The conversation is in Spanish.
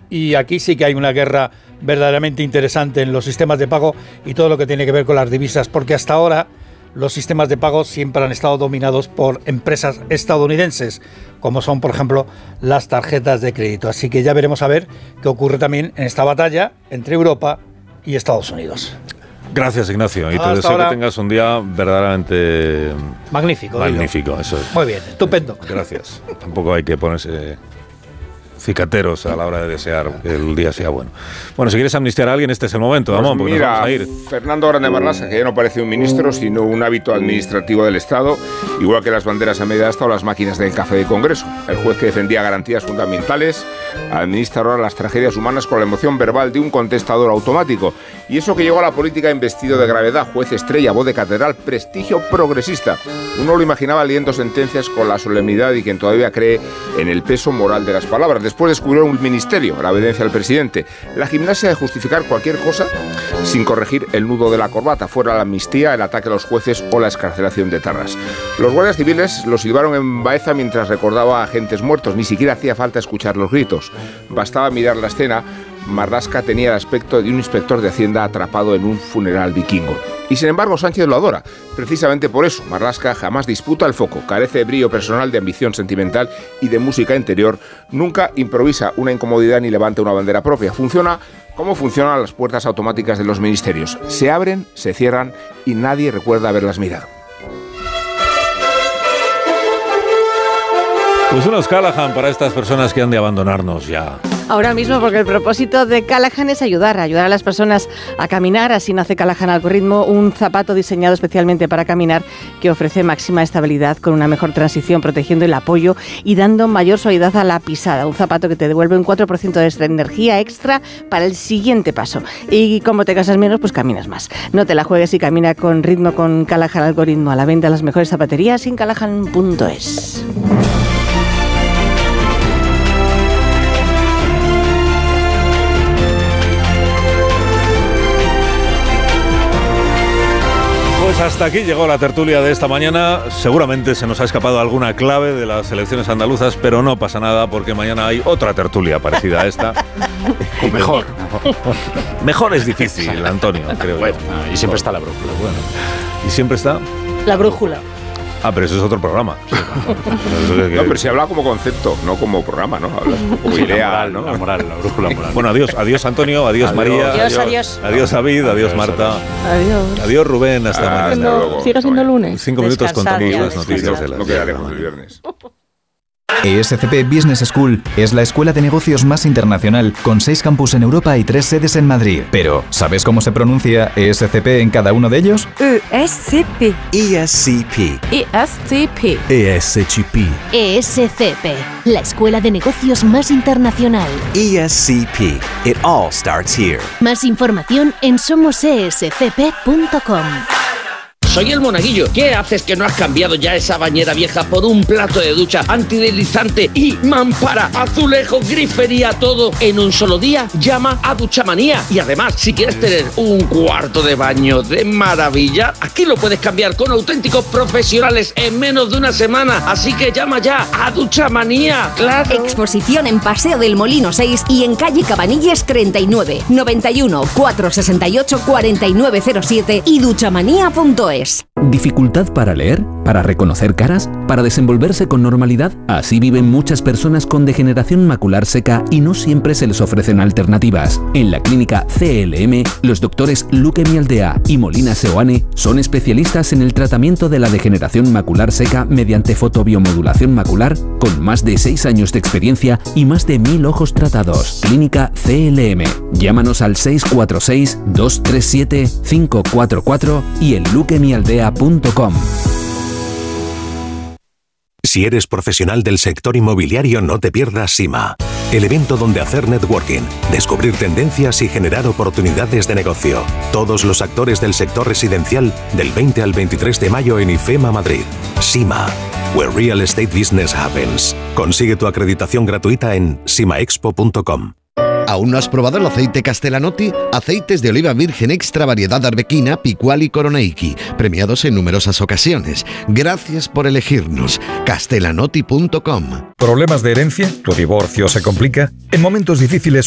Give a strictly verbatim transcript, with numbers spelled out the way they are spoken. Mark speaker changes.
Speaker 1: y aquí sí que hay una guerra verdaderamente interesante en los sistemas de pago y todo lo que tiene que ver con las divisas, porque hasta ahora los sistemas de pago siempre han estado dominados por empresas estadounidenses, como son, por ejemplo, las tarjetas de crédito. Así que ya veremos a ver qué ocurre también en esta batalla entre Europa y Estados Unidos.
Speaker 2: Gracias, Ignacio, y
Speaker 1: Hasta
Speaker 2: te deseo
Speaker 1: ahora.
Speaker 2: que tengas un día verdaderamente
Speaker 1: Magnífico.
Speaker 2: magnífico. Eso es.
Speaker 1: Muy bien, estupendo.
Speaker 2: Gracias. Tampoco hay que ponerse cicateros a la hora de desear que el día sea bueno. Bueno, si quieres amnistiar a alguien, este es el momento,
Speaker 3: Pues
Speaker 2: Damón, porque
Speaker 3: mira,
Speaker 2: nos vamos a ir.
Speaker 3: Fernando Grande Marlaska, que ya no parece un ministro, sino un hábito administrativo del Estado, igual que las banderas a media asta o las máquinas del café de Congreso. El juez que defendía garantías fundamentales administra ahora las tragedias humanas con la emoción verbal de un contestador automático. Y eso que llegó a la política investido de gravedad, juez estrella, voz de catedral, prestigio progresista. Uno lo imaginaba leyendo sentencias con la solemnidad y quien todavía cree en el peso moral de las palabras. Después descubrió un ministerio, la obediencia al presidente, la gimnasia de justificar cualquier cosa sin corregir el nudo de la corbata, fuera la amnistía, el ataque a los jueces o la excarcelación de tarras. Los guardias civiles lo silbaron en Baeza mientras recordaba a agentes muertos, ni siquiera hacía falta escuchar los gritos. Bastaba mirar la escena. Marlaska tenía el aspecto de un inspector de Hacienda atrapado en un funeral vikingo. Y sin embargo Sánchez lo adora. Precisamente por eso, Marlaska jamás disputa el foco, carece de brillo personal, de ambición sentimental y de música interior. Nunca improvisa una incomodidad ni levanta una bandera propia. Funciona como funcionan las puertas automáticas de los ministerios. Se abren, se cierran y nadie recuerda haberlas mirado.
Speaker 2: Pues unos Callahan para estas personas que han de abandonarnos ya.
Speaker 4: Ahora mismo, porque el propósito de Callahan es ayudar, ayudar a las personas a caminar. Así nace Callahan Algoritmo, un zapato diseñado especialmente para caminar que ofrece máxima estabilidad con una mejor transición, protegiendo el apoyo y dando mayor suavidad a la pisada. Un zapato que te devuelve un cuatro por ciento de energía extra para el siguiente paso. Y como te cansas menos, pues caminas más. No te la juegues y camina con ritmo con Callahan Algoritmo. A la venta en las mejores zapaterías en callahan punto es.
Speaker 2: Pues hasta aquí llegó la tertulia de esta mañana. Seguramente se nos ha escapado alguna clave de las elecciones andaluzas, pero no pasa nada porque mañana hay otra tertulia parecida a esta.
Speaker 5: O mejor.
Speaker 2: Mejor es difícil, Antonio, creo
Speaker 5: bueno,
Speaker 2: yo.
Speaker 5: Y siempre está la brújula. Bueno.
Speaker 2: ¿Y siempre está?
Speaker 4: La brújula.
Speaker 2: Ah, pero eso es otro programa.
Speaker 3: No, pero se habla como concepto, no como programa, ¿no? Hablas como
Speaker 5: Sí,
Speaker 3: idea,
Speaker 5: la moral,
Speaker 3: ¿no?
Speaker 5: La moral, la brújula moral.
Speaker 2: Bueno, adiós, adiós Antonio, adiós,
Speaker 3: Adiós.
Speaker 2: María.
Speaker 4: Adiós, adiós.
Speaker 2: Adiós David, adiós,
Speaker 5: Adiós,
Speaker 2: Marta.
Speaker 4: Adiós.
Speaker 2: Adiós Rubén, hasta
Speaker 3: Ah,
Speaker 2: mañana.
Speaker 3: hasta luego.
Speaker 4: Sigue siendo lunes.
Speaker 2: Cinco minutos
Speaker 4: Descansad
Speaker 2: contamos
Speaker 4: ya,
Speaker 2: las noticias
Speaker 4: descansad.
Speaker 2: de las
Speaker 3: No
Speaker 2: diez de la
Speaker 3: quedaremos el
Speaker 2: mañana.
Speaker 3: viernes.
Speaker 6: E S C P Business School es la escuela de negocios más internacional, con seis campus en Europa y tres sedes en Madrid. Pero, ¿sabes cómo se pronuncia E S C P en cada uno de ellos?
Speaker 7: E S C P.
Speaker 8: E S C P.
Speaker 7: E S C P.
Speaker 8: E S C P.
Speaker 9: E S C P, la escuela de negocios más internacional.
Speaker 8: E S C P. It all starts here.
Speaker 9: Más información en somos e s c p punto com.
Speaker 10: Soy el Monaguillo. ¿Qué haces que no has cambiado ya esa bañera vieja por un plato de ducha antideslizante y mampara, azulejo, grifería, todo en un solo día? Llama a Duchamanía. Y además, si quieres tener un cuarto de baño de maravilla, aquí lo puedes cambiar con auténticos profesionales en menos de una semana. Así que llama ya a Duchamanía. ¡Claro!
Speaker 11: Exposición en Paseo del Molino seis y en calle Cabanilles treinta y nueve, noventa y uno, cuatrocientos sesenta y ocho, cuarenta y nueve cero siete y duchamanía punto es.
Speaker 12: ¿Dificultad para leer? ¿Para reconocer caras? ¿Para desenvolverse con normalidad? Así viven muchas personas con degeneración macular seca y no siempre se les ofrecen alternativas. En la clínica C L M, los doctores Luque Mialdea y Molina Seoane son especialistas en el tratamiento de la degeneración macular seca mediante fotobiomodulación macular, con más de seis años de experiencia y más de mil ojos tratados. Clínica C L M. Llámanos al seis cuatro seis, dos tres siete, cinco cuatro cuatro y en luque mialdea punto com.
Speaker 13: Si eres profesional del sector inmobiliario, no te pierdas SIMA, el evento donde hacer networking, descubrir tendencias y generar oportunidades de negocio. Todos los actores del sector residencial del veinte al veintitrés de mayo en IFEMA Madrid. SIMA, where real estate business happens. Consigue tu acreditación gratuita en simaexpo punto com.
Speaker 14: ¿Aún no has probado el aceite Castellanotti? Aceites de oliva virgen extra variedad arbequina, picual y coroneiki, premiados en numerosas ocasiones. Gracias por elegirnos. castellanotti punto com.
Speaker 15: ¿Problemas de herencia? ¿Tu divorcio se complica? En momentos difíciles